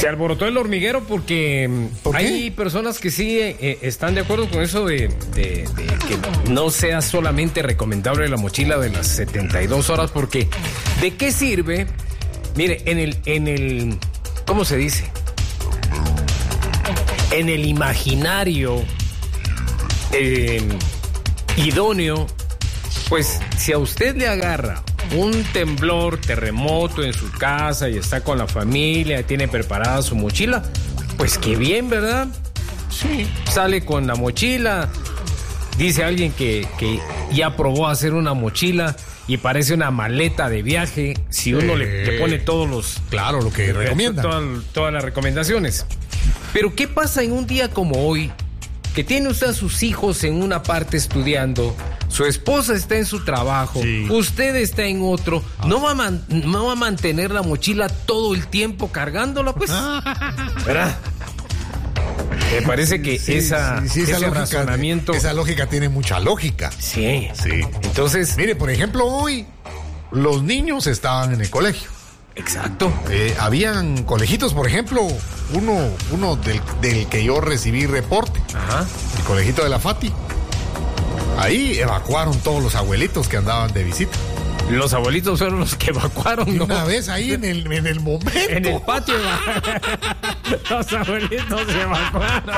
Se alborotó el hormiguero porque hay personas que sí están de acuerdo con eso de que no sea solamente recomendable la mochila de las 72 horas, porque ¿de qué sirve? Mire, en el ¿cómo se dice? En el imaginario idóneo, pues si a usted le agarra un temblor, terremoto en su casa y está con la familia, tiene preparada su mochila, pues qué bien, ¿verdad? Sí. Sale con la mochila. Dice alguien que ya probó hacer una mochila y parece una maleta de viaje si uno le pone todos los... Claro, lo que recomienda. Todas las recomendaciones. Pero ¿qué pasa en un día como hoy? Que tiene usted a sus hijos en una parte estudiando, su esposa está en su trabajo, usted está en otro, ¿no va a mantener la mochila todo el tiempo cargándola, pues? ¿Verdad? Me parece que ese razonamiento... Esa lógica tiene mucha lógica. Sí. Entonces... Mire, por ejemplo, hoy los niños estaban en el colegio. Exacto. Habían colegitos, por ejemplo, uno del que yo recibí reporte. Ajá. El colegito de la Fati. Ahí evacuaron todos los abuelitos que andaban de visita. Los abuelitos fueron los que evacuaron, ¿no? Una vez ahí en el momento. En el patio. Los abuelitos se evacuaron.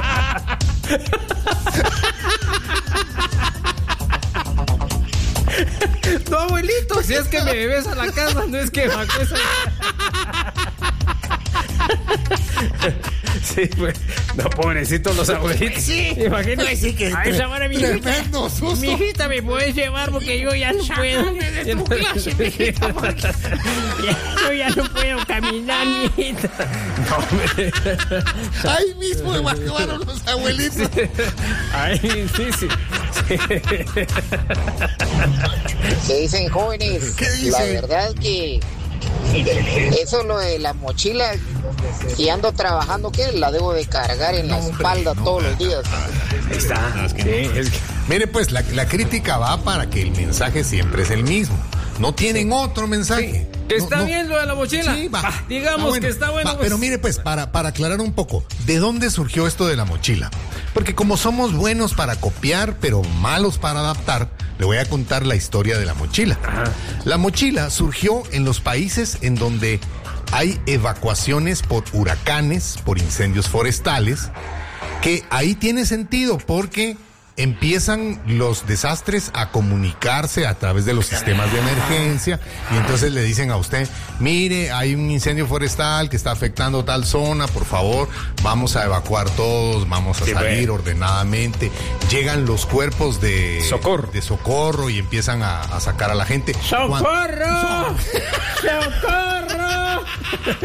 No, abuelito, si es que me bebes a la casa, no es que evacues Sí, pues, no, pobrecitos los abuelitos. Sí, imagínate. Sí, que a esa hora, mi hijita, me puedes llevar porque yo ya no puedo. Yo ya no puedo caminar, mi hijita. No, ahí mismo evacuaron los abuelitos. Ahí, sí. ¿Qué dicen, jóvenes? ¿Qué dicen? La verdad que eso lo de la mochila, si ando trabajando, ¿qué? La debo de cargar en la espalda todos los días. Ahí está. Mire, pues, la crítica va para que el mensaje siempre es el mismo. No tienen otro mensaje. Sí. ¿Que está bien lo de la mochila? Sí, va. Digamos bueno, que está bueno. Va, pero mire, pues, para aclarar un poco, ¿de dónde surgió esto de la mochila? Porque como somos buenos para copiar, pero malos para adaptar, le voy a contar la historia de la mochila. Ajá. La mochila surgió en los países en donde hay evacuaciones por huracanes, por incendios forestales, que ahí tiene sentido porque empiezan los desastres a comunicarse a través de los sistemas de emergencia y entonces le dicen a usted, mire, hay un incendio forestal que está afectando tal zona, por favor, vamos a evacuar todos, vamos a salir ordenadamente. Llegan los cuerpos de socorro y empiezan a sacar a la gente. ¡Socorro! ¡Socorro!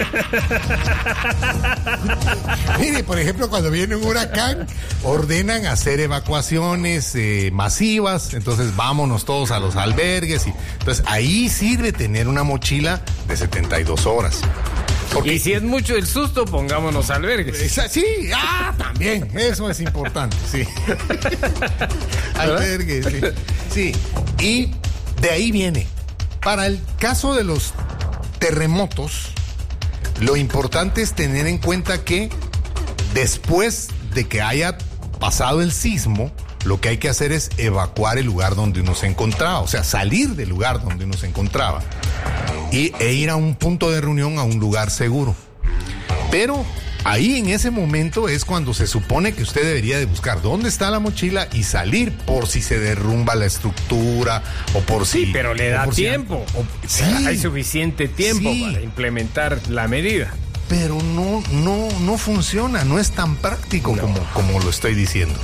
Mire, por ejemplo, cuando viene un huracán, ordenan hacer evacuaciones masivas, entonces vámonos todos a los albergues. Entonces ahí sirve tener una mochila de 72 horas. Porque y si es mucho el susto, pongámonos albergues. Sí, también, eso es importante, sí. Albergues, sí. Y de ahí viene. Para el caso de los terremotos, lo importante es tener en cuenta que después de que haya pasado el sismo, lo que hay que hacer es evacuar el lugar donde uno se encontraba, o sea, salir del lugar donde uno se encontraba e ir a un punto de reunión, a un lugar seguro. Pero ahí en ese momento es cuando se supone que usted debería de buscar dónde está la mochila y salir por si se derrumba la estructura o por si... Sí, pero le da tiempo. Hay suficiente tiempo para implementar la medida. Pero no funciona, no es tan práctico como lo estoy diciendo.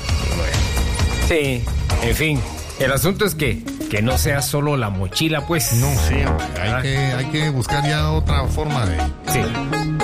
Sí, en fin, el asunto es que no sea solo la mochila, pues. No, sí, hay que buscar ya otra forma de... Sí.